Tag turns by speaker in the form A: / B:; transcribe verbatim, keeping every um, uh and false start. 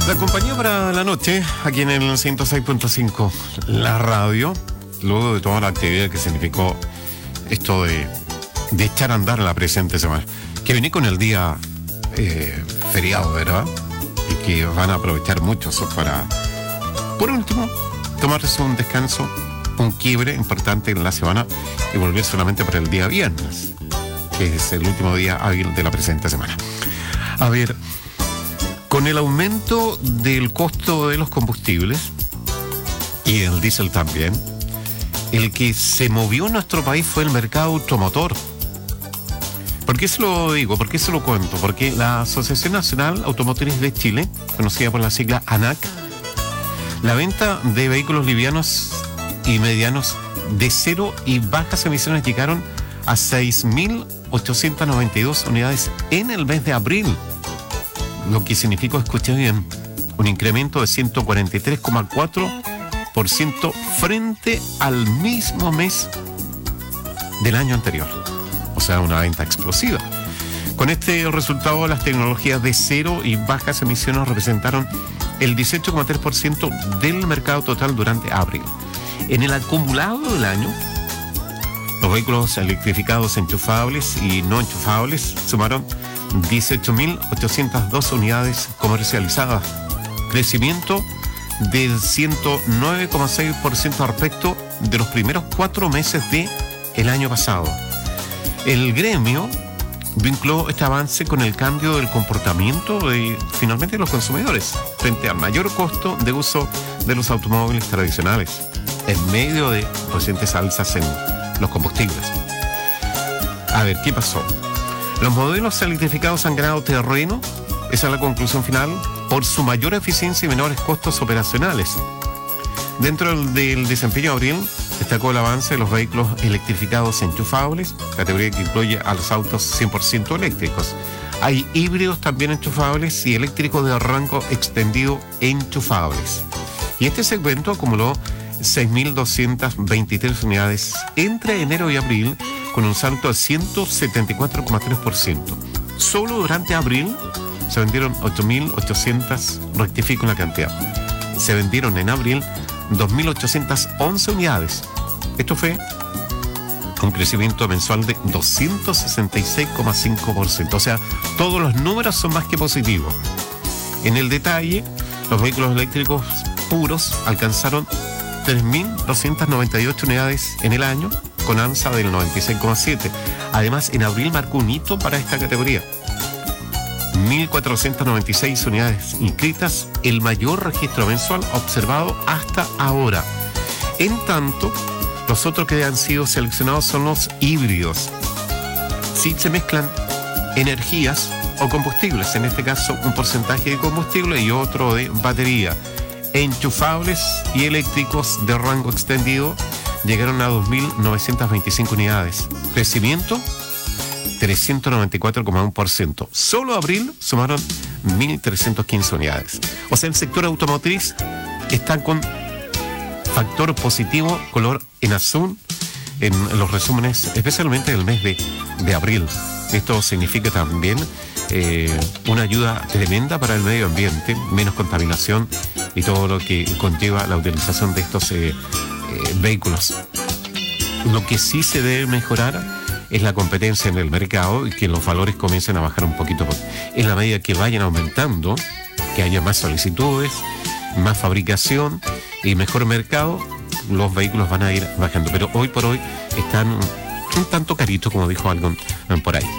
A: La compañía para la noche, aquí en el ciento seis punto cinco, la radio, luego de toda la actividad que significó esto de, de echar a andar la presente semana, que viene con el día eh, feriado, ¿verdad? Y que van a aprovechar muchos para, por último, tomarse un descanso, un quiebre importante en la semana y volver solamente para el día viernes, que es el último día hábil de la presente semana. A ver, con el aumento del costo de los combustibles y el diésel también, el que se movió en nuestro país fue el mercado automotor. ¿Por qué se lo digo? ¿Por qué se lo cuento? Porque la Asociación Nacional Automotriz de Chile, conocida por la sigla ANAC, la venta de vehículos livianos y medianos de cero y bajas emisiones llegaron a seis mil ochocientas noventa y dos unidades en el mes de abril, lo que significó, escuché bien, un incremento de ciento cuarenta y tres coma cuatro por ciento frente al mismo mes del año anterior. O sea, una venta explosiva. Con este resultado, las tecnologías de cero y bajas emisiones representaron el dieciocho coma tres por ciento del mercado total durante abril. En el acumulado del año, los vehículos electrificados enchufables y no enchufables sumaron dieciocho mil ochocientas dos unidades comercializadas, crecimiento del ciento nueve coma seis por ciento respecto de los primeros cuatro meses del año pasado. El gremio vinculó este avance con el cambio del comportamiento de, finalmente, de los consumidores frente al mayor costo de uso de los automóviles tradicionales, en medio de recientes alzas en los combustibles. A ver, ¿qué pasó? Los modelos electrificados han ganado terreno, esa es la conclusión final, por su mayor eficiencia y menores costos operacionales. Dentro del desempeño de abril, destacó el avance de los vehículos electrificados enchufables, categoría que incluye a los autos cien por ciento eléctricos. Hay híbridos también enchufables y eléctricos de rango extendido enchufables. Y este segmento acumuló seis mil doscientas veintitrés unidades entre enero y abril, con un salto de ciento setenta y cuatro coma tres por ciento. Solo durante abril se vendieron ocho mil ochocientas, rectifico la cantidad, se vendieron en abril dos mil ochocientas once unidades. Esto fue un crecimiento mensual de doscientos sesenta y seis coma cinco por ciento. O sea, todos los números son más que positivos. En el detalle, los vehículos eléctricos puros alcanzaron tres mil doscientas noventa y ocho unidades en el año, con alza del noventa y seis coma siete por ciento. Además, en abril marcó un hito para esta categoría. mil cuatrocientas noventa y seis unidades inscritas, el mayor registro mensual observado hasta ahora. En tanto, los otros que han sido seleccionados son los híbridos. Si se mezclan energías o combustibles, en este caso un porcentaje de combustible y otro de batería. Enchufables y eléctricos de rango extendido llegaron a dos mil novecientas veinticinco unidades. Crecimiento trescientos noventa y cuatro coma uno por ciento. Solo abril sumaron mil trescientas quince unidades. O sea, el sector automotriz está con factor positivo, color en azul, en los resúmenes, especialmente del mes de, de abril. Esto significa también eh, una ayuda tremenda para el medio ambiente, menos contaminación y todo lo que conlleva la utilización de estos eh, eh, vehículos. Lo que sí se debe mejorar es la competencia en el mercado y que los valores comiencen a bajar un poquito. En la medida que vayan aumentando, que haya más solicitudes, más fabricación y mejor mercado, los vehículos van a ir bajando. Pero hoy por hoy están un tanto caritos, como dijo algo por ahí.